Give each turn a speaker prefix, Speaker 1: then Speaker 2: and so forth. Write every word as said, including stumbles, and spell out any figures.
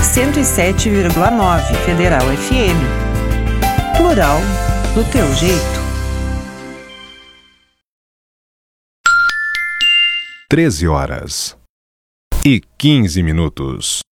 Speaker 1: cento e sete vírgula nove Federal F M. Plural do teu jeito.
Speaker 2: treze horas e quinze minutos.